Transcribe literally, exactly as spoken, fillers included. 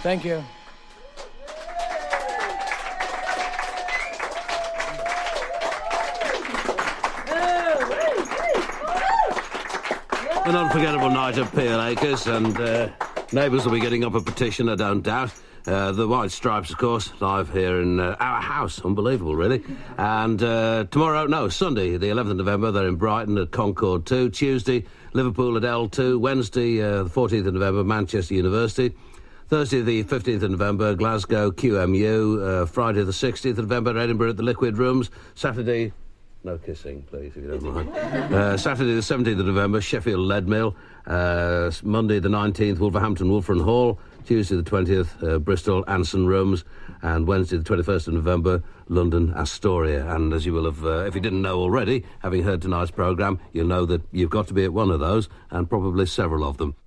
Thank you. An unforgettable night at Peel Acres, and uh, neighbours will be getting up a petition, I don't doubt. Uh, the White Stripes, of course, live here in uh, our house. Unbelievable, really. And uh, tomorrow, no, Sunday, the eleventh of November, they're in Brighton at Concord two. Tuesday, Liverpool at L two. Wednesday, uh, the fourteenth of November, Manchester University. Thursday, the fifteenth of November, Glasgow, Q M U. Uh, Friday, the sixteenth of November, Edinburgh at the Liquid Rooms. Saturday... No kissing, please, if you don't mind. Uh, Saturday the seventeenth of November, Sheffield Leadmill. Uh, Monday the nineteenth, Wolverhampton Wolfram Hall. Tuesday the twentieth, uh, Bristol Anson Rooms. And Wednesday the twenty-first of November, London Astoria. And as you will have, uh, if you didn't know already, having heard tonight's programme, you'll know that you've got to be at one of those, and probably several of them.